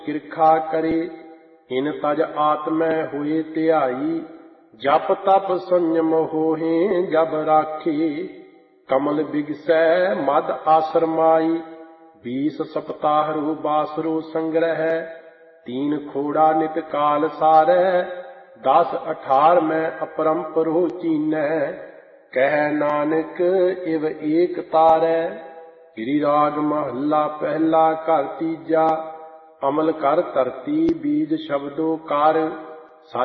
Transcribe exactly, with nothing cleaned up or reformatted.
ਕਿਰਖਾ ਕਰੇ। ਇਨ ਤਜ ਆਤਮੈ ਹੋਏ ਧਿਆਈ, ਜਪ ਤਪ ਸੰਜਮ ਹੋਏ ਜਬ ਰਾਖੀ। ਕਮਲ ਬਿਗਸੈ ਮਦ ਆਸਰਮਾਈ, बीस सप्ताहरु बासरु संग्रह। तीन खोड़ा नित काल सारै, दस अठार में अपरंपरो चीनै। कह नानक इव एक तारै, गिरिराज महला पहला घर तीजा। अमल कर धरती बीज शब्दो कार,